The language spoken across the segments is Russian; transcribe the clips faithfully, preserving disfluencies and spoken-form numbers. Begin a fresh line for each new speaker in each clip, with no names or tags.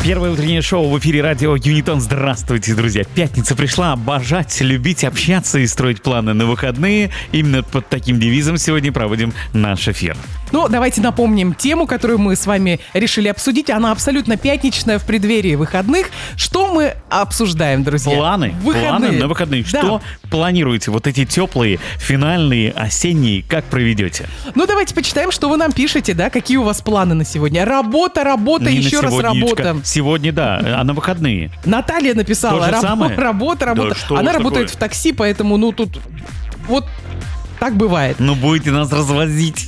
Первое утреннее шоу в эфире радио Юнитон. Здравствуйте, друзья. Пятница пришла. Обожать, любить, общаться и строить планы на выходные. Именно под таким девизом сегодня проводим наш эфир.
Ну, давайте напомним тему, которую мы с вами решили обсудить. Она абсолютно пятничная в преддверии выходных. Что мы обсуждаем, друзья?
Планы.
Выходные.
Планы на выходные.
Да.
Что планируете? Вот эти теплые, финальные, осенние, как проведете?
Ну, давайте почитаем, что вы нам пишете, да? Какие у вас планы на сегодня? Работа, работа,
Не
еще
на
раз
сегодняшко.
работа.
Сегодня, да, а на выходные.
Наталья написала.
То же
Рабо-
самое?
Работа, работа.
Да что
Она
ж
работает
такое?
в такси, поэтому, ну, тут вот так бывает.
Ну, будете нас развозить.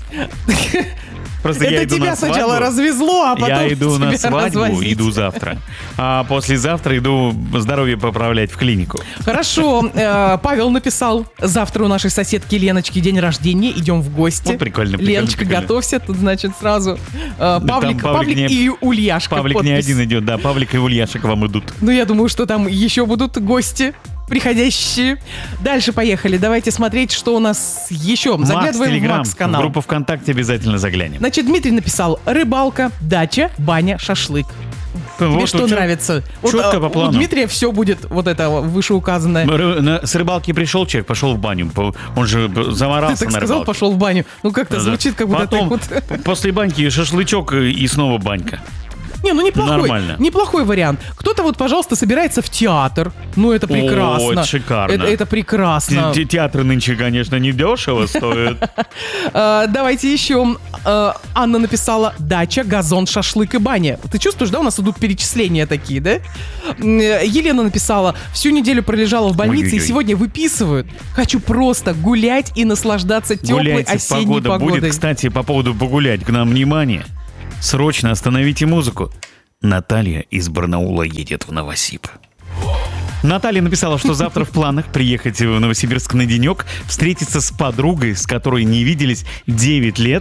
Просто я
Это
иду
тебя
на
сначала
свадьбу.
развезло, а потом
Я иду
тебя
на свадьбу,
развозить.
иду завтра. А послезавтра иду здоровье поправлять в клинику.
Хорошо, э, Павел написал, завтра у нашей соседки Леночки день рождения, идем в гости.
Вот прикольно, прикольно,
Леночка,
прикольно.
готовься, тут, значит, сразу э,
там
Павлик,
Павлик
Павлик
не-
и Ульяшка.
Павлик не
подпись.
один идет, да, Павлик и Ульяша к вам идут.
Ну, я думаю, что там еще будут гости приходящие. Дальше поехали, давайте смотреть, что у нас еще.
Макс,
Заглядываем в
Телеграм,
Макс-канал.
группу ВКонтакте обязательно заглянем.
Значит, Дмитрий написал, рыбалка, дача, баня, шашлык. Тебе
Вот
что
тут чё-
нравится? Вот,
Четко
а,
по плану.
У Дмитрия все будет вот это вышеуказанное.
Ры- на- С рыбалки пришел человек, пошел в баню. По- Он же б-
Ты
заморался
так
на
сказал,
рыбалке.
пошел в баню. Ну, как-то
Да-да.
звучит, как будто
Потом,
ты вот...
после баньки шашлычок и и снова банька.
Не, ну неплохой.
Нормально.
Неплохой вариант. Кто-то вот, пожалуйста, собирается в театр. Ну, это прекрасно.
О, это шикарно.
Это, это прекрасно.
Те- те- Театры нынче, конечно, не дешево стоят.
А, давайте еще. А, Анна написала: дача, газон, шашлык и баня. Ты чувствуешь, да, у нас идут перечисления такие, да? М, Елена написала: всю неделю пролежала в больнице
Ой-ой-ой.
и сегодня выписывают. Хочу просто гулять и наслаждаться теплой
Гуляйте,
осенней
погода
погодой.
будет. Кстати, по поводу погулять, к нам внимание. Срочно остановите музыку. Наталья из Барнаула едет в Новосиб. Наталья написала, что завтра в планах приехать в Новосибирск на денек, встретиться с подругой, с которой не виделись девять лет.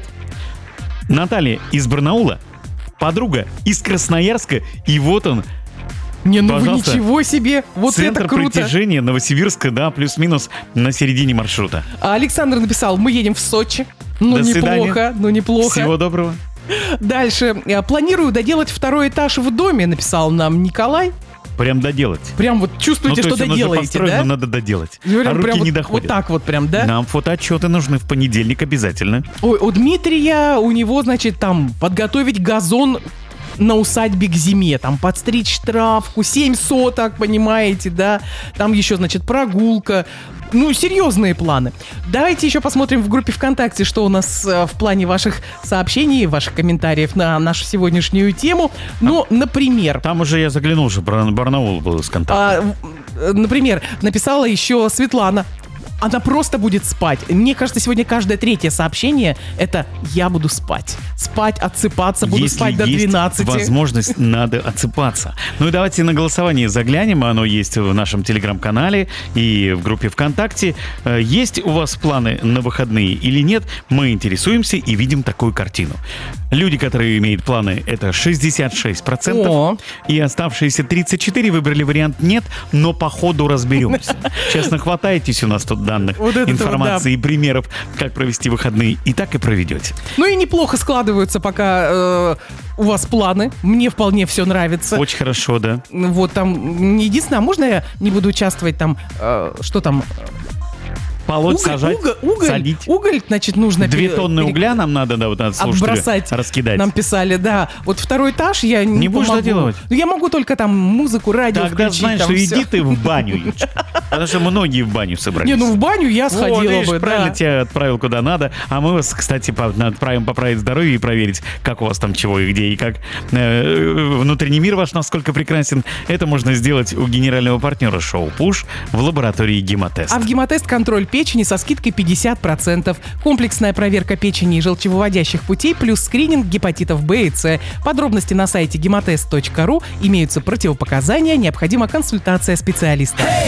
Наталья из Барнаула, подруга из Красноярска, и вот он,
Не, ну
пожалуйста,
вы ничего себе. Вот
центр
это круто.
притяжения Новосибирска, да, плюс-минус на середине маршрута.
А Александр написал: мы едем в Сочи. Ну,
До свидания.
неплохо, ну неплохо.
Всего доброго.
Дальше. Э, Планирую доделать второй этаж в доме, написал нам Николай.
Прям доделать.
Прям вот чувствуете,
Ну, то
что
есть оно же
доделаете,
построено,
да?
надо доделать.
Прям-
А руки
прям
не
вот,
доходят.
вот так вот прям, да?
Нам фотоотчеты нужны в понедельник обязательно.
Ой, у Дмитрия, у него, значит, там подготовить газон на усадьбе к зиме, там подстричь травку, семь соток, понимаете, да? Там еще, значит, прогулка. Ну, серьезные планы. Давайте еще посмотрим в группе ВКонтакте, что у нас э, в плане ваших сообщений, ваших комментариев на нашу сегодняшнюю тему. Ну, например,
Там уже я заглянул, уже Бар- Барнаул был из контакта.
а, в- э, например, написала еще Светлана. Она просто будет спать. Мне кажется, сегодня каждое третье сообщение — это «я буду спать». Спать, отсыпаться, буду
Если
спать до
есть
двенадцати.
возможность, надо отсыпаться. Ну и давайте на голосование заглянем. Оно есть в нашем телеграм-канале и в группе ВКонтакте. Э, Есть у вас планы на выходные или нет? Мы интересуемся и видим такую картину. Люди, которые имеют планы, это шестьдесят шесть процентов.
О.
И оставшиеся тридцать четыре выбрали вариант «нет», но по ходу разберемся. Честно, хватаетесь у нас тут данных,
Вот это-то вот,
информации и примеров, как провести выходные, и так и проведете.
Ну и неплохо складываются пока э, у вас планы. Мне вполне все нравится.
Очень хорошо, да.
Вот там, единственное, а можно я не буду участвовать там, э, что там?
Полоть,
Уголь,
сажать,
уголь, уголь,
солить.
уголь, значит, нужно...
Две
пере-
тонны
пере-
угля нам надо, да, вот надо слушателю
отбросать.
раскидать.
Нам писали, да. Вот второй этаж я не,
Не будешь
помогу.
доделывать?
Ну, я могу только там музыку, радио
Тогда
включить.
знаешь,
там
что
всё.
иди ты в баню, Ючка. Потому что многие в баню собрались.
Не, ну в баню я сходила
Вот, видишь,
бы,
правильно
да.
тебя отправил куда надо. А мы вас, кстати, по- отправим поправить здоровье и проверить, как у вас там чего и где, и как э, внутренний мир ваш насколько прекрасен. Это можно сделать у генерального партнера шоу «Пуш» в лаборатории «Гемотест».
А в гемотест контроль печени со скидкой пятьдесят процентов. Комплексная проверка печени и желчевыводящих путей плюс скрининг гепатитов Б и С. Подробности на сайте гемотест точка ру. Имеются противопоказания, необходима консультация специалиста.